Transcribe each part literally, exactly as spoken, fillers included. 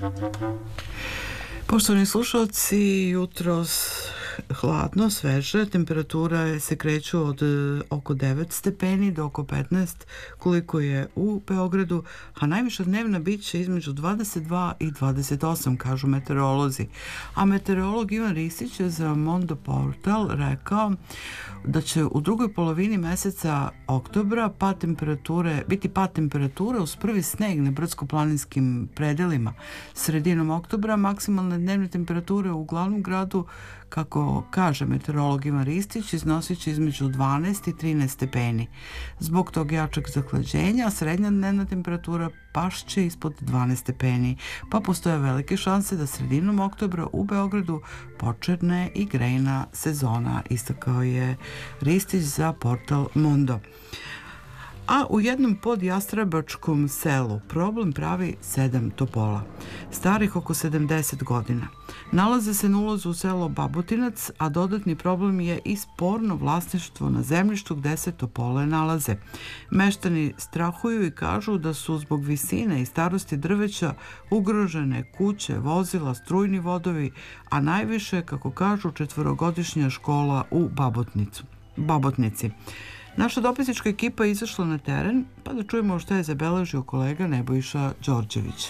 Poštovani slušalci, jutros hladno, sveže, temperatura se kreću od oko devet stepeni do oko petnaest koliko je u Beogradu, a najviša dnevna bit će između dvadeset dva i dvadeset osam, kažu meteorolozi. A meteorolog Ivan Ristić je za Mondo Portal rekao da će u drugoj polovini meseca oktobra pad temperature, biti pad temperature uz prvi sneg na brdsko-planinskim predelima. Sredinom oktobra maksimalne dnevne temperature u glavnom gradu, kako kaže meteorolog Ivan Ristić, iznosit će između dvanaest i trinaest stepeni. Zbog tog jačeg zahlađenja srednja dnevna temperatura pašće ispod dvanaest stepeni, pa postoje velike šanse da sredinom oktobra u Beogradu počne i grejna sezona, istakao je Ristić za portal Mondo. A u jednom podjastrebačkom selu problem pravi sedam topola, starih oko sedamdeset godina. Nalaze se na ulazu u selo Babotinac, a dodatni problem je i sporno vlasništvo na zemljištu gde se topole nalaze. Meštani strahuju i kažu da su zbog visine i starosti drveća ugrožene kuće, vozila, strujni vodovi, a najviše, kako kažu, četvorogodišnja škola u Babotnicu, Babotnici. Naša dopisnička ekipa je izašla na teren, pa da čujemo šta je zabeležio kolega Nebojša Đorđević.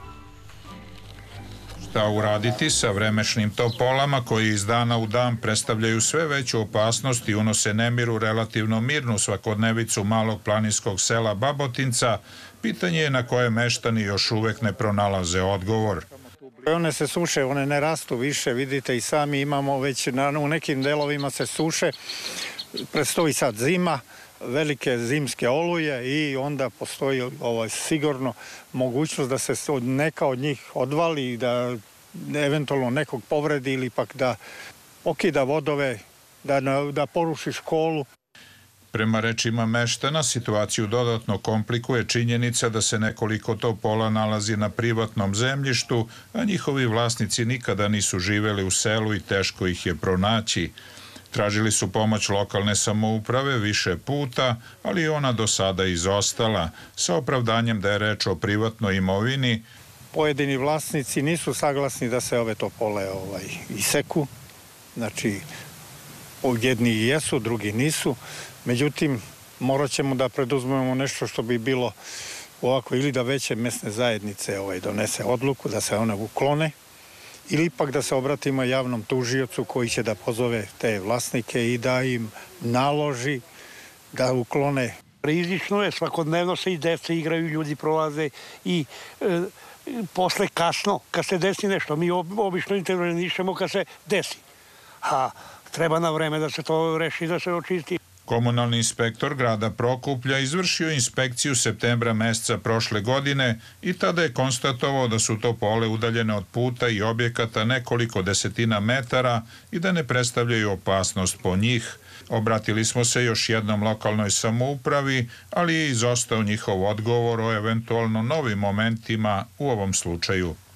Šta uraditi sa vremešnim topolama koji iz dana u dan predstavljaju sve veću opasnost i unose nemir u relativno mirnu svakodnevicu malog planinskog sela Babotinca, pitanje je na koje meštani još uvek ne pronalaze odgovor. One se suše, one ne rastu više, vidite i sami imamo već na, u nekim delovima se suše. Predstoji sad zima, velike zimske oluje i onda postoji ovaj, sigurno mogućnost da se neka od njih odvali, da eventualno nekog povredi ili pak da okida vodove, da, da poruši školu. Prema rečima meštana, situaciju dodatno komplikuje činjenica da se nekoliko topola nalazi na privatnom zemljištu, a njihovi vlasnici nikada nisu živeli u selu i teško ih je pronaći. Tražili su pomoć lokalne samouprave više puta, ali ona do sada izostala, sa opravdanjem da je reč o privatnoj imovini. Pojedini vlasnici nisu saglasni da se ove topole ovaj, iseku, znači jedni jesu, drugi nisu, međutim morat ćemo da preduzmemo nešto što bi bilo ovako, ili da veće mesne zajednice ovaj, donese odluku da se one uklone, ili ipak da se obratimo javnom tužiocu koji će da pozove te vlasnike i da im naloži da uklone. Rizično je, svakodnevno se i deca igraju, ljudi prolaze i e, posle kasno, kad se desi nešto, mi obično intervenišemo kad se desi. A treba na vreme da se to reši, da se očisti. Komunalni inspektor grada Prokuplja izvršio inspekciju septembra meseca prošle godine i tada je konstatovao da su topole udaljene od puta i objekata nekoliko desetina metara i da ne predstavljaju opasnost po njih. Obratili smo se još jednom lokalnoj samoupravi, ali je izostao njihov odgovor o eventualno novim momentima u ovom slučaju.